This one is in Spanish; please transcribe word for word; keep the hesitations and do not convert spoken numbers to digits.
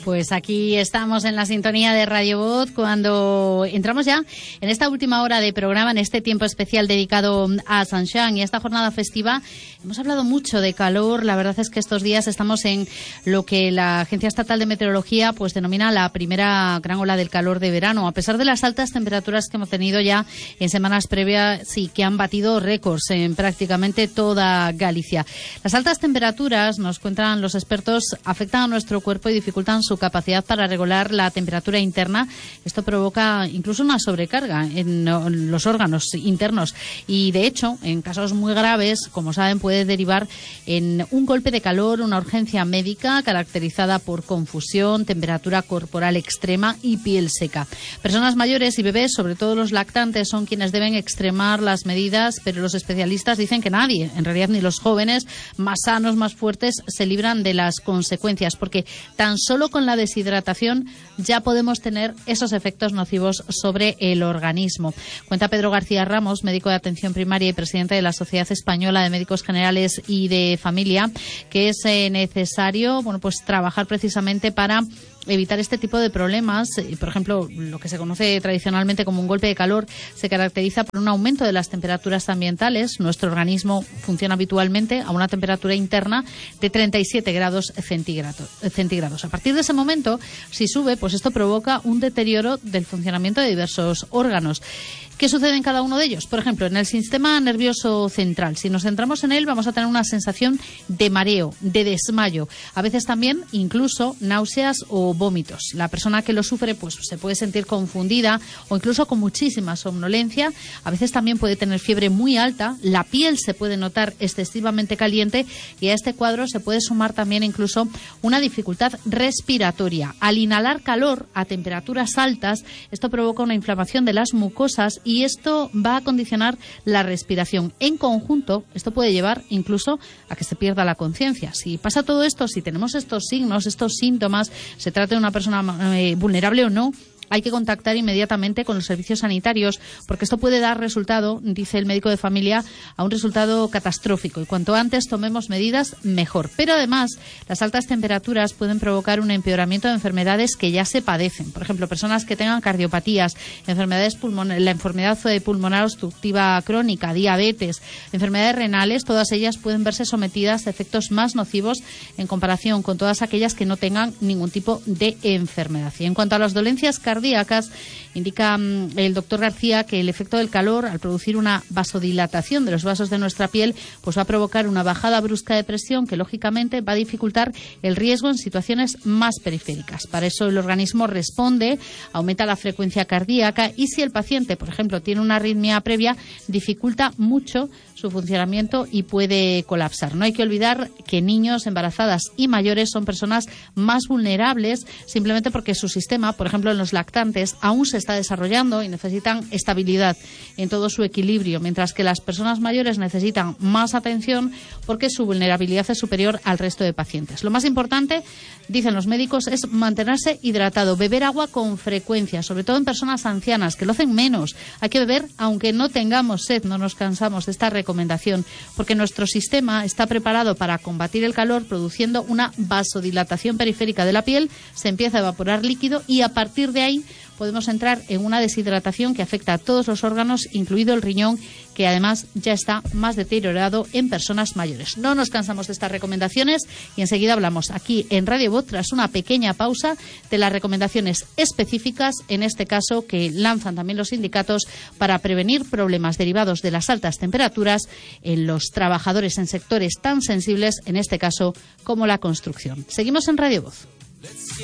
Pues aquí estamos en la sintonía de Radio Voz cuando entramos ya en esta última hora de programa, en este tiempo especial dedicado a Sanxán y a esta jornada festiva. Hemos hablado mucho de calor. La verdad es que estos días estamos en lo que la Agencia Estatal de Meteorología pues denomina la primera gran ola del calor de verano. A pesar de las altas temperaturas que hemos tenido ya en semanas previas, sí que han batido récords en prácticamente toda Galicia. Las altas temperaturas, nos cuentan los expertos, afectan a nuestro cuerpo y dificultan su capacidad para regular la temperatura interna. Esto provoca incluso una sobrecarga en los órganos internos y, de hecho, en casos muy graves, como saben, puede derivar en un golpe de calor, una urgencia médica caracterizada por confusión, temperatura corporal extrema y piel seca. Personas mayores y bebés, sobre todo los lactantes, son quienes deben extremar las medidas, pero los especialistas dicen que nadie, en realidad ni los jóvenes más sanos, más fuertes, se libran de las consecuencias, porque tan solo con la deshidratación ya podemos tener esos efectos nocivos sobre el organismo. Cuenta Pedro García Ramos, médico de atención primaria y presidente de la Sociedad Española de Médicos Generales y de Familia, que es eh, necesario, bueno, pues trabajar precisamente para evitar este tipo de problemas. Por ejemplo, lo que se conoce tradicionalmente como un golpe de calor se caracteriza por un aumento de las temperaturas ambientales. Nuestro organismo funciona habitualmente a una temperatura interna de treinta y siete grados centígrados. A partir de ese momento, si sube, pues esto provoca un deterioro del funcionamiento de diversos órganos. ¿Qué sucede en cada uno de ellos? Por ejemplo, en el sistema nervioso central. Si nos centramos en él, vamos a tener una sensación de mareo, de desmayo. A veces también incluso náuseas o vómitos. La persona que lo sufre pues se puede sentir confundida o incluso con muchísima somnolencia. A veces también puede tener fiebre muy alta. La piel se puede notar excesivamente caliente y a este cuadro se puede sumar también incluso una dificultad respiratoria. Al inhalar calor a temperaturas altas, esto provoca una inflamación de las mucosas y esto va a condicionar la respiración. En conjunto, esto puede llevar incluso a que se pierda la conciencia. Si pasa todo esto, si tenemos estos signos, estos síntomas, se trata de una persona eh, vulnerable o no, hay que contactar inmediatamente con los servicios sanitarios porque esto puede dar resultado, dice el médico de familia, a un resultado catastrófico. Y cuanto antes tomemos medidas, mejor. Pero además, las altas temperaturas pueden provocar un empeoramiento de enfermedades que ya se padecen. Por ejemplo, personas que tengan cardiopatías, enfermedades pulmonares, la enfermedad pulmonar obstructiva crónica, diabetes, enfermedades renales, todas ellas pueden verse sometidas a efectos más nocivos en comparación con todas aquellas que no tengan ningún tipo de enfermedad. Y en cuanto a las dolencias cardíacas, cardíacas, indica um, el doctor García que el efecto del calor, al producir una vasodilatación de los vasos de nuestra piel, pues va a provocar una bajada brusca de presión que lógicamente va a dificultar el riesgo en situaciones más periféricas. Para eso el organismo responde, aumenta la frecuencia cardíaca y si el paciente, por ejemplo, tiene una arritmia previa, dificulta mucho su funcionamiento y puede colapsar. No hay que olvidar que niños, embarazadas y mayores son personas más vulnerables simplemente porque su sistema, por ejemplo en los lactantes, aún se está desarrollando y necesitan estabilidad en todo su equilibrio, mientras que las personas mayores necesitan más atención porque su vulnerabilidad es superior al resto de pacientes. Lo más importante, dicen los médicos, es mantenerse hidratado, beber agua con frecuencia, sobre todo en personas ancianas que lo hacen menos. Hay que beber aunque no tengamos sed, no nos cansamos de esta recomendación, porque nuestro sistema está preparado para combatir el calor produciendo una vasodilatación periférica de la piel, se empieza a evaporar líquido y a partir de ahí podemos entrar en una deshidratación que afecta a todos los órganos, incluido el riñón, que además ya está más deteriorado en personas mayores. No nos cansamos de estas recomendaciones y enseguida hablamos aquí en Radio Voz, tras una pequeña pausa, de las recomendaciones específicas, en este caso que lanzan también los sindicatos para prevenir problemas derivados de las altas temperaturas en los trabajadores en sectores tan sensibles, en este caso como la construcción. Seguimos en Radio Voz.